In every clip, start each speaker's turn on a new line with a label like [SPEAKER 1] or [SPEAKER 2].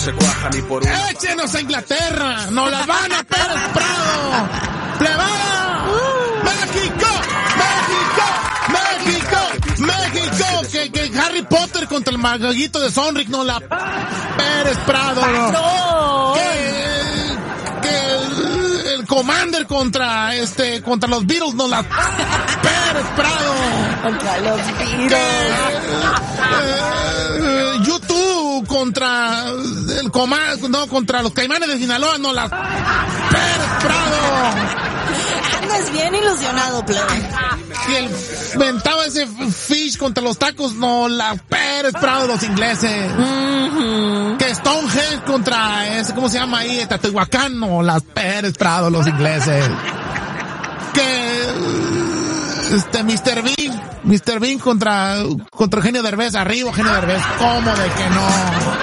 [SPEAKER 1] Se cuaja ni por una.
[SPEAKER 2] ¡Échenos a Inglaterra! ¡Nos las van a Pérez Prado! ¡Plebada! ¡México! Que Harry Potter contra el maguito de Sonric, no la Pérez Prado.
[SPEAKER 3] ¡Patrón!
[SPEAKER 2] Que el Commander contra los Beatles, no la Pérez Prado.
[SPEAKER 3] Contra los Beatles.
[SPEAKER 2] YouTube contra contra los Caimanes de Sinaloa, no la Pérez Prado.
[SPEAKER 3] Andas bien ilusionado, plebe.
[SPEAKER 2] Que el ventaba ese Fish contra los tacos, no la Pérez Prado, los ingleses. Que Stonehenge contra ese, ¿cómo se llama ahí? Teotihuacán, no la Pérez Prado, los ingleses. Que Mr. Bean contra Eugenio Derbez, arriba Eugenio Derbez, ¿cómo de que no?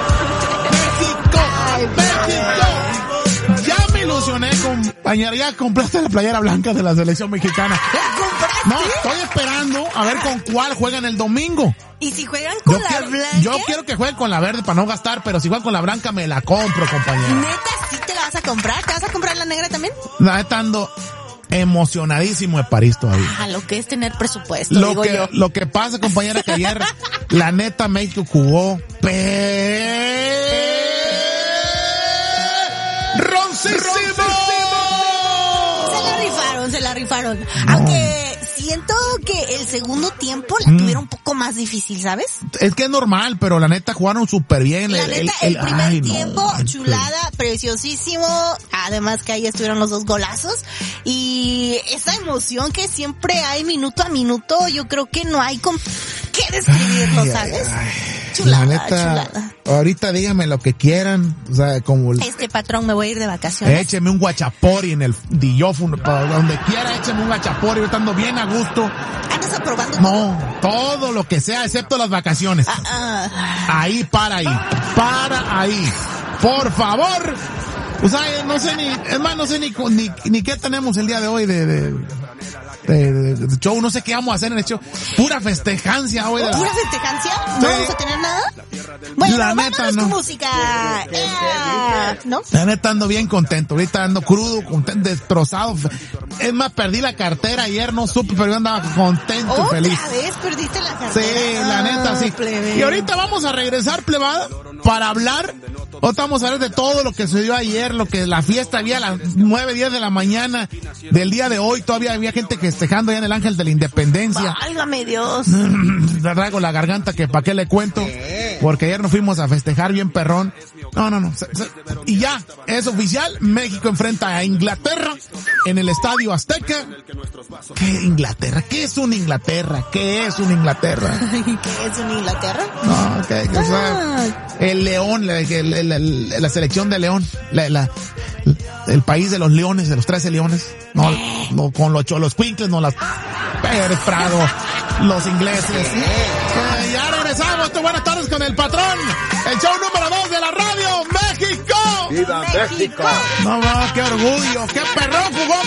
[SPEAKER 2] México. Ya me ilusioné, compañera, ya compraste la playera blanca de la selección mexicana. No, estoy esperando a ver con cuál juegan el domingo.
[SPEAKER 3] ¿Y si juegan con la blanca?
[SPEAKER 2] Yo quiero que jueguen con la verde para no gastar, pero si juegan con la blanca me la compro, compañera.
[SPEAKER 3] ¿Neta sí te la vas a comprar? ¿Te vas a comprar la negra también?
[SPEAKER 2] La neta ando emocionadísimo de París todavía.
[SPEAKER 3] Lo que es tener presupuesto,
[SPEAKER 2] Lo que pasa, compañera, que ayer la neta México jugó
[SPEAKER 3] Se la rifaron. Aunque siento que el segundo tiempo la tuvieron un poco más difícil, ¿sabes?
[SPEAKER 2] Es que es normal, pero la neta jugaron súper bien.
[SPEAKER 3] La neta, el primer tiempo, chulada, preciosísimo. Además que ahí estuvieron los 2 golazos. Y esa emoción que siempre hay minuto a minuto, yo creo que no hay con qué describirlo, ¿sabes? Chulada,
[SPEAKER 2] la neta,
[SPEAKER 3] chulada.
[SPEAKER 2] Ahorita dígame lo que quieran, o sea, como
[SPEAKER 3] patrón, me voy a ir de vacaciones.
[SPEAKER 2] Écheme un guachapori en el dillófono, para donde quiera, écheme un guachapori, estando bien a gusto.
[SPEAKER 3] ¿Andas aprobando
[SPEAKER 2] todo lo que sea, excepto las vacaciones. Ahí, para ahí. Por favor. O sea, no sé ni qué tenemos el día de hoy de show, no sé qué vamos a hacer en el show. Pura festejancia hoy.
[SPEAKER 3] ¿Pura festejancia? ¿No vamos a tener nada? Bueno,
[SPEAKER 2] la neta no.
[SPEAKER 3] Con música. ¿No?
[SPEAKER 2] La neta ando bien contento. Ahorita ando crudo, contento, destrozado. Es más, perdí la cartera ayer, no supe, pero yo andaba contento y feliz.
[SPEAKER 3] ¿Otra vez perdiste la cartera?
[SPEAKER 2] Sí, la neta sí.
[SPEAKER 3] Plebe.
[SPEAKER 2] Y ahorita vamos a regresar, plebada, para hablar. Ahorita vamos a hablar de todo lo que sucedió ayer, lo que la fiesta había a las 9:10 de la mañana del día de hoy. Todavía había gente festejando allá en el Ángel de la Independencia.
[SPEAKER 3] Válgame Dios.
[SPEAKER 2] Traigo la garganta que pa' qué le cuento, porque ayer nos fuimos a festejar bien perrón. No. Y ya, es oficial, México enfrenta a Inglaterra en el Estadio Azteca. ¿Qué Inglaterra? ¿Qué es una Inglaterra? ¿Qué es una Inglaterra?
[SPEAKER 3] ¿Qué es una Inglaterra?
[SPEAKER 2] No, o sea, el León, la selección de León, el país de los leones, de los 13 leones. No, con los cholos cuincles, no las Pérez Prado, los ingleses. Ya regresamos, buenas tardes con el patrón. El show número 2 de la radio, México.
[SPEAKER 1] ¡Viva México!
[SPEAKER 2] No, qué orgullo, qué perrón jugó